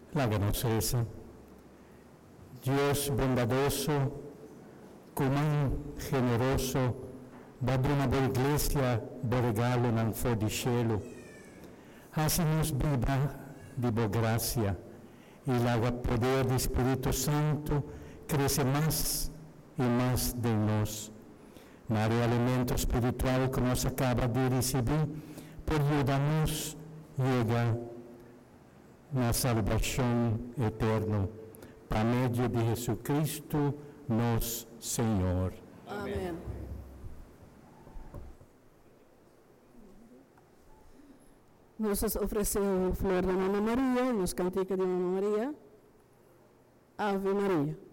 Láganos reza. Dios bondadoso, común, generoso, dá uma boa igreja, bom regalo não for de cielo. Hace-nos viva de boa graça e o poder do Espírito Santo cresce mais e mais de nós. Mas o alimento espiritual que nós acaba de receber por ajudar-nos chega na salvação eterna, por meio de Jesucristo, nosso Senhor. Amém. Nos ofereceu flor da Mamma Maria, nos cantica de Mamma Maria. Ave Maria.